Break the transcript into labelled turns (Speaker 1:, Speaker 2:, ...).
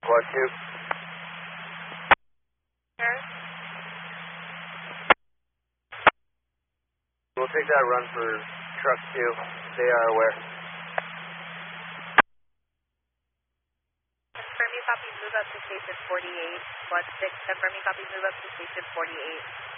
Speaker 1: Squad 2.
Speaker 2: Harris?
Speaker 1: We'll take that run for truck 2. They are aware.
Speaker 2: Confirm you copy, move up to station 48. Squad 6, confirm you copy, move up to station 48.